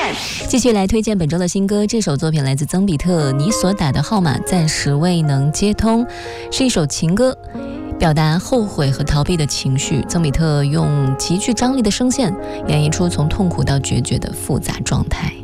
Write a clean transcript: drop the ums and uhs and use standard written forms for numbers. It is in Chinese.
继续来推荐本周的新歌，这首作品来自曾比特，你所打的号码暂时未能接通，是一首情歌，表达后悔和逃避的情绪。曾比特用极具张力的声线演绎出从痛苦到决绝的复杂状态。